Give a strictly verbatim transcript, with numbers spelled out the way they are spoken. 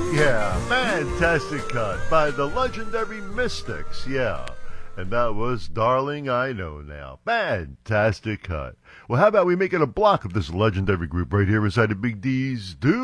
Yeah, fantastic cut by the legendary Mystics, yeah. And that was Darling I Know Now. Fantastic cut. Well, how about we make it a block of this legendary group right here inside of Big D's Do